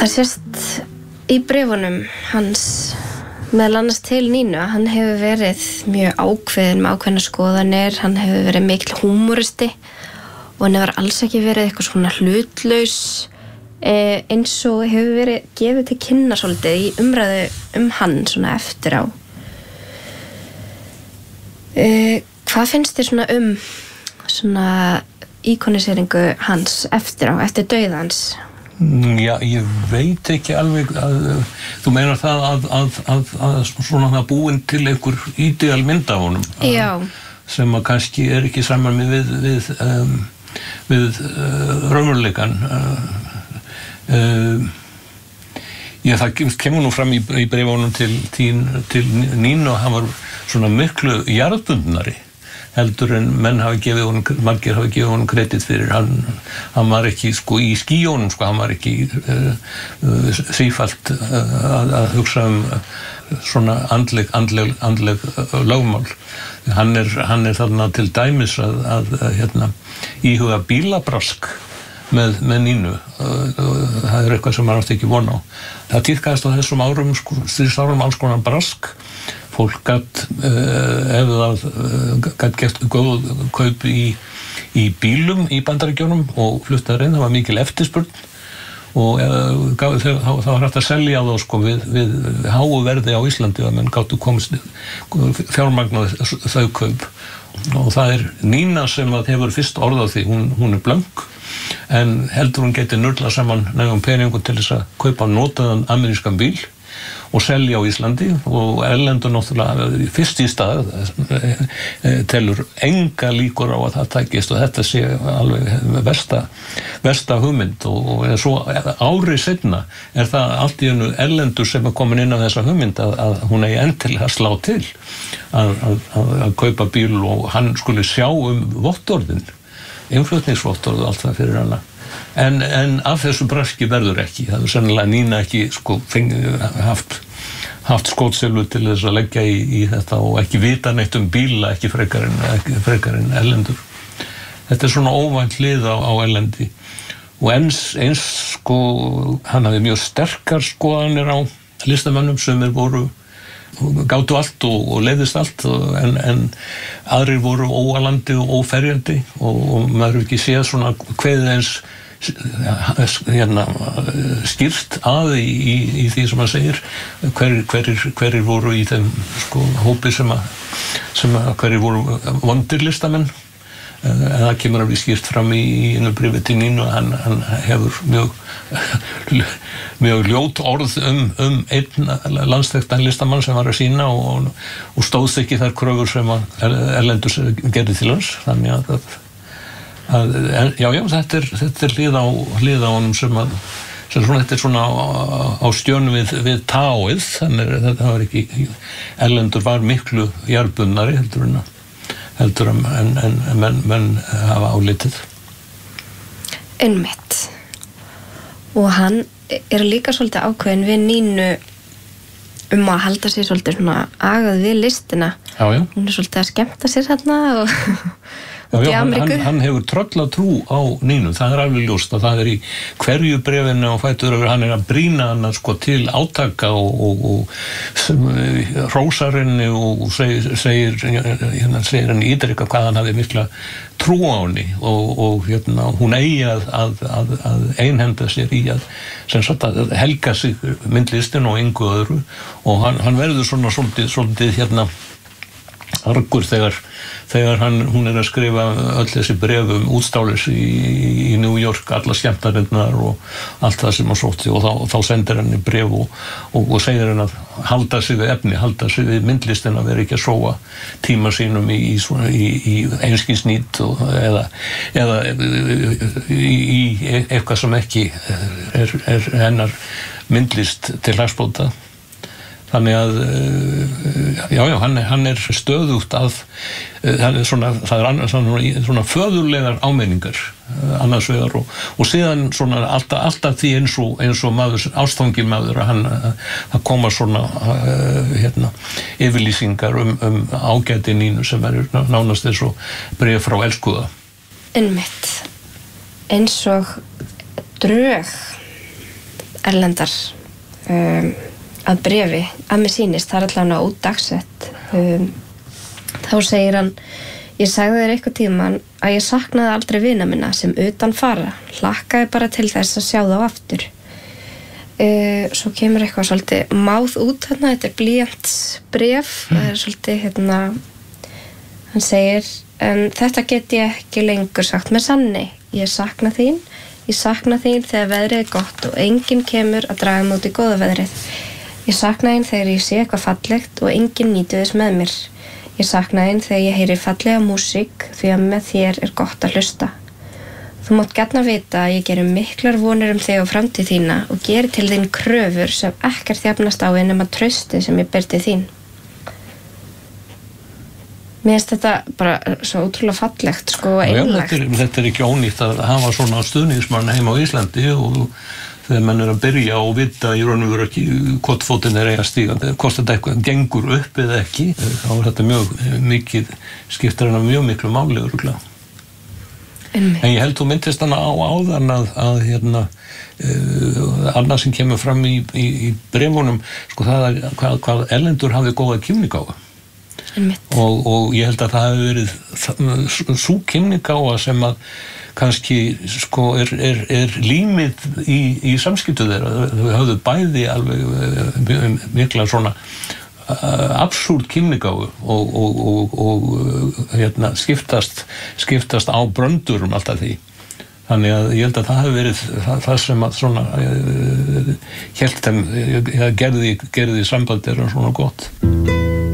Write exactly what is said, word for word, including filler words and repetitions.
Það sést í bréfunum hans meðal annars til Nínu, hann hefur verið mjög ákveðinn með ákveðnar skoðanir, hann hefur verið mikill húmoristi og hann hefur alls ekki verið eitthvað svona hlutlaus eh, eins og hefur verið gefið til kynna svolítið í umræðu um hann svona eftir á. Eh, hvað finnst þér svona um svona íkoniseringu hans eftir á, eftir dauðans? Já, ég veit ekki alveg að, þú meinar það að, að, að, að svona það búin til einhver ídeal mynd af honum að, sem að kannski er ekki saman við við, um, við uh, raunveruleikann uh, uh, Já, það kemur nú fram í, í bréfunum til, til, til Nínu og hann var svona miklu jarðbundnari heldur en menn hafi gefið honum, margir hafi gefið honum kredit fyrir, hann, hann var ekki sko í skíjónum, sko, hann var ekki uh, uh, sífalt uh, að, að hugsa um uh, svona andleg, andleg, andleg uh, lögmál. Hann er, hann er þarna til dæmis að, að, að hérna, íhuga bílabrask með, með Nínu, uh, uh, það er eitthvað sem hann átti ekki von á. Það tíðkaðist á þessum árum, sko, þessum árum alls konar brask. Fólk gatt, uh, ef það uh, gatt gert góð kaup í, í bílum í Bandaríkjunum og fluttaði inn, það var mikil eftirspurn og uh, gaf, það, það var hægt að selja þá sko, við, við háu verði á Íslandi og menn gáttu komst fjármagnað þau kaup og það er Nína sem að hefur fyrst orð á því, hún, hún er blönk en heldur hún geti nörla saman nægum peningum til þess að kaupa notaðan amerískan bíl og selja á Íslandi og erlendur náttúrulega fyrst í stað telur enga líkur á að það tækist og þetta sé alveg versta, versta hugmynd og, og svo ári seinna er það allt í einu erlendur sem er komin inn á þessa hugmynd að, að hún eigi endilega að slá til að, að, að, að kaupa bíl og hann skuli sjá um vottorðin, innflutningsvottorð og allt það fyrir hana. En, en af þessu braski verður ekki, það er sennilega Nína ekki sko, fengi, haft, haft skotselvu til þess að leggja í, í þetta og ekki vita neitt um bíla, ekki frekar en, ekki frekar en erlendur. Þetta er svona óvænt hlið á, á erlendi og eins, eins sko, hann hafði mjög sterkar skoðanir á listamönnum sem er voru gátu allt og, og leiðist allt og, en, en aðrir voru óalandi og óferjandi og, og maður ekki séð svona kveðið eins hérna, skýrt að í, í, í því sem maður segir hverjir, hverjir, hverjir voru í þeim sko, hópi sem að, sem að hverjir voru vondir listamenn en það kemur alveg skýrt fram í einu bréfi til Nínu að hann, hann hefur mjög mjög ljót orð um, um einn landsþekktan listamann sem var að sýna og, og stóðst ekki þær kröfur sem að erlendur gerði til hans þannig að, að, að já, já, þetta er, þetta er hlið á, hlið á honum sem að sem svona, þetta er svona á, á stjörnu við, við táið þannig að þetta var ekki erlendur var miklu jarðbundnari heldur en að heldur en, en, en menn, menn hafa álitið. Einmitt. Og hann er líka svolítið ákveðin við Nínu um að halda sig svolítið svona agað við listina. Já, já. Hún er svolítið að skemmta sér hérna og Já, já, hann, hann, hann hefur trölla trú á Nínu, það er alveg ljóst að það er í hverju bréfinu og fætur yfir, hann er að brýna hann sko, til átaka og, og, og hrósar henni og segir, segir, hérna, segir henni ítrykka hvað hann hafi mikla trú á henni og, og hérna, hún eigi að, að, að, að einhenda sér í að, sem sagt, að helga sig myndlistin og engu öðru og hann, hann verður svona svolítið, svolítið hérna argur þegar, þegar hann, hún er að skrifa öll þessi bréf um útstális í, í New York, alla skemmtarinnar og allt það sem hann sótti og þá, þá sendir henni bréf og, og, og segir henni að halda sig við efni, halda sig við myndlistin að vera ekki að sóa tíma sínum í, í, í, í einskisnýt eða, eða í, í eitthvað sem ekki er, er hennar myndlist til hagsbóta. Þannig að, já, já, hann, hann er stöðugt að, það er svona, það er annars, svona, svona föðurlegar áminningar annars vegar og, og síðan svona alltaf, alltaf því eins og, eins og maður, ástfangin maður að hann, að koma svona, hérna, yfirlýsingar um, um ágæti Nínu sem er nánast eins og bréf frá elskuða. Einmitt, eins og drög erlendar um, að bréfi að mér sýnist, það er allavega ódagsett um, þá segir hann: ég sagði þér eitthvað tíman að ég saknaði aldrei vina minna sem utan fara, hlakkaði bara til þess að sjá þá aftur. Uh, svo kemur eitthvað svolítið máð út þarna, þetta er blýantsbréf, mm. það er svolítið hérna, hann segir: en þetta get ég ekki lengur sagt með sanni, ég sakna þín, ég sakna þín þegar veðrið er gott og enginn kemur að draga mig út í góða veðrið. Ég sakna þín þegar ég sé eitthvað fallegt og enginn nýtur þess með mér. Ég sakna þín þegar ég heyri fallega músík því að með þér er gott að hlusta. Þú mátt gjarna vita að ég gerir miklar vonir um þig og framtíð þína og geri til þín kröfur sem ekkert jafnast á nema trausti sem ég ber til þín. Mér finnst þetta bara svo ótrúlega fallegt, sko, og einlægt. Þetta, þetta er ekki ónýtt að hafa svona stuðningsmann heima á Íslandi og þegar menn er að byrja og vita í raun og veru ekki hvort fótinn er eiga stíga, hvort þetta eitthvað gengur upp eða ekki, þá er þetta mjög mikið, skiptir hana mjög miklu máli örugglega. En ég held þú myndist hana á áðan að, að hérna, uh, annað sem kemur fram í, í, í bréfunum, sko það að hvað, hvað erlendur hafði góða kímnigáfu. Og, og ég held að það hefði verið sú kímnigáfa sem að kannski sko er, er, er límið í, í samskiptu þeirra. Þau höfðu bæði alveg mikla svona uh, absúrt kímnigáfu og, og, og, og hérna, skiptast, skiptast á bröndurum alltaf því. Þannig að ég held að það hefði verið það, það sem að svona uh, hélt þeim, uh, gerði, gerði samband þeirra svona gott.